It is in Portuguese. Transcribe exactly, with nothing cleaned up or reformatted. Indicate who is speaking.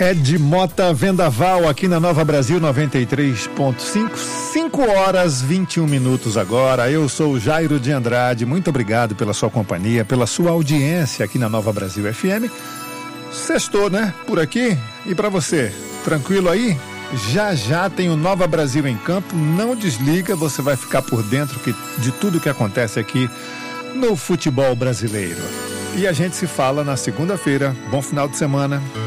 Speaker 1: Ed Mota Vendaval aqui na Nova Brasil noventa e três ponto cinco, cinco horas vinte e um minutos agora. Eu sou o Jairo de Andrade, muito obrigado pela sua companhia, pela sua audiência aqui na Nova Brasil F M. Sextou, né? Por aqui. E pra você, tranquilo aí? Já já tem o Nova Brasil em campo, não desliga, você vai ficar por dentro que, de tudo que acontece aqui no futebol brasileiro. E a gente se fala na segunda-feira. Bom final de semana.